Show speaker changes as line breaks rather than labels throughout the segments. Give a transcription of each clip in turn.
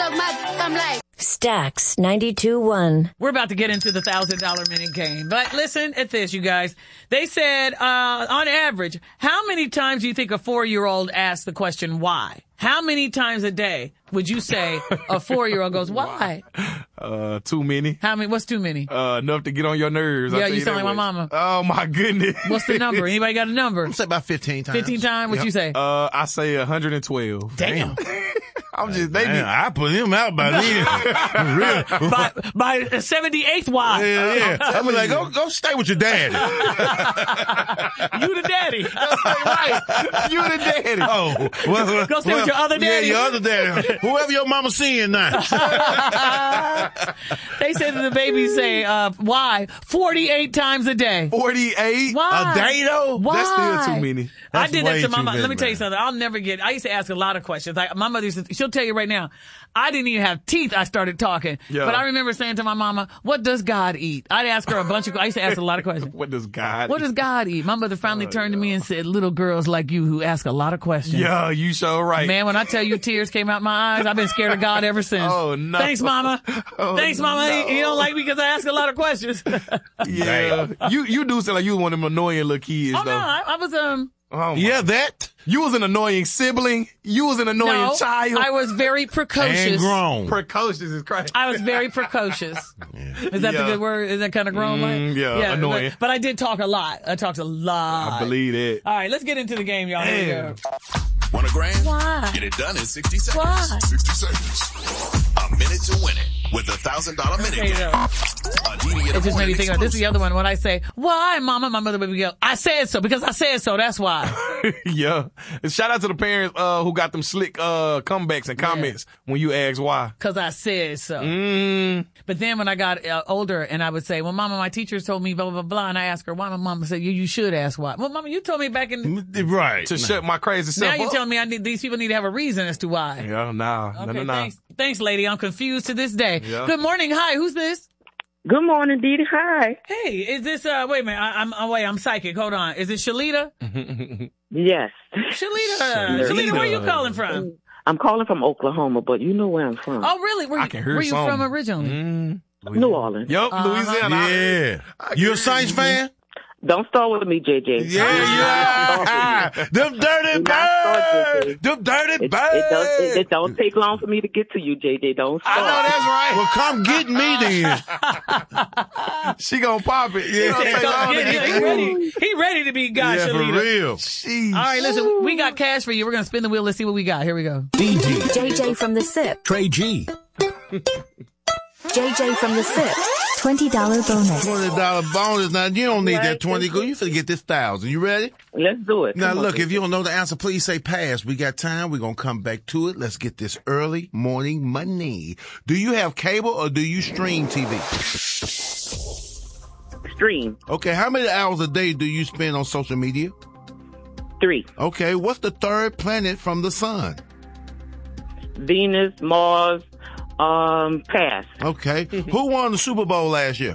suck my I'm like.
Stax 92.1.
We're about to get into the $1,000 minute game. But listen at this, you guys. They said, on average, how many times do you think a 4-year-old asks the question, why? How many times a day would you say a 4-year-old goes, why?
Too many.
How many? What's too many?
Enough to get on your nerves.
Yeah, you sound like my mama.
Oh, my goodness.
What's the number? Anybody got a number?
I'd say about 15 times.
15 times? What you say?
I say 112.
Damn.
I'm just, they
Man, I put him out by then. Really?
By 78th why?
Yeah. I'm like, go stay with your daddy.
You the daddy.
right. You the daddy.
Oh, well,
Go stay with your other daddy.
Yeah, your other daddy. Whoever your mama seeing now.
They said that the babies say, why? 48 times a day.
48?
Why?
A day though?
Why?
That's still too many.
I did that
way
to my
too
mom.
many,
Let me tell you
man.
something. I used to ask a lot of questions. Like my mother used to, she'll tell you right now, I didn't even have teeth. I started talking.
Yeah.
But I remember saying to my mama, what does God eat? I'd ask her I used to ask a lot of questions.
What does God
What does God eat? My mother finally turned to me and said, little girls like you who ask a lot of questions.
Yeah, you sure right.
Man, when I tell you tears came out my eyes, I've been scared of God ever since.
Oh, no.
Thanks, mama.
Oh,
Thanks, mama.
no.
You don't like me because I ask a lot of questions.
Yeah. You do sound like you one of them annoying little kids,
Oh,
though.
no. I was,
Oh, my.
Yeah, that.
You was an annoying sibling. You was an annoying
no,
child.
I was very precocious.
And grown.
Precocious is crazy.
I was very precocious. Is that the
Yeah.
good word? Is that kind of grown like?
yeah, annoying.
But I did talk a lot. I talked a lot.
I believe it.
All right, let's get into the game, y'all. Here we
Damn.
go.
Want a grand?
Why?
Get it done in 60 seconds.
Why?
60 seconds. A minute to win it with the $1,000 minute
There you
game.
go.
It
It just made me think about this is the other one. When I say, why, mama? My mother would go, I said so because I said so. That's why.
Yeah. And shout out to the parents who got them slick comebacks and comments when you ask why.
Because I said so.
Mm.
But then when I got older and I would say, well, mama, my teachers told me blah, blah, blah, blah. And I asked her why. My mama said, you should ask why. Well, mama, you told me back in...
Right.
To shut my crazy self
Now you're
up.
telling me these people need to have a reason as to why.
Yeah, nah.
Okay,
No.
Thanks, lady. I'm confused to this day.
Yeah.
Good morning. Hi, who's this?
Good morning, Didi. Hi.
Hey, is this, wait a minute. I'm psychic. Hold on. Is it Shalita?
Yes.
Shalita, where are you calling from?
I'm calling from Oklahoma, but you know where I'm from.
Oh, really?
I can hear
where you
something.
from originally?
New Orleans.
Yup, Louisiana.
Yeah. You a Saints fan?
Don't start with me, JJ.
Yeah. Them dirty birds. Them dirty birds.
It don't take long for me to get to you, JJ. Don't start.
I know that's right. Well, come get me then.
She gonna pop it. Yeah.
He ready to be God,
Yeah, for
Shalita.
real.
Jeez.
All right, listen, we got cash for you. We're going to spin the wheel. Let's see what we got. Here we go.
JJ from the SIP.
Trey G.
JJ from the SIP. $20 bonus.
$20 bonus. Now, you don't need that 20. Go. You finna get this 1,000. You ready?
Let's do it.
Now,
Come on,
look,
JJ.
if you don't know the answer, please say pass. We got time. We're going to come back to it. Let's get this early morning money. Do you have cable or do you stream TV?
Stream.
Okay, how many hours a day do you spend on social media?
3.
Okay, what's the third planet from the sun?
Venus, Mars, pass.
Okay, who won the Super Bowl last year?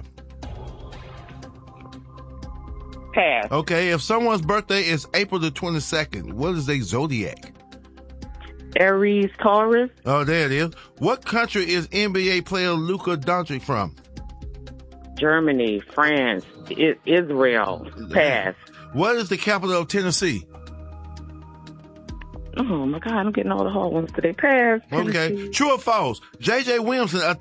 Pass.
Okay, if someone's birthday is April the 22nd, what is their zodiac?
Aries, Taurus,
Oh, there it is. What country is NBA player Luka Doncic from?
Germany, France, Israel, pass.
What is the capital of Tennessee?
Oh my God, I'm getting all the hard ones today. Pass.
Okay, true or false? J.J. Williamson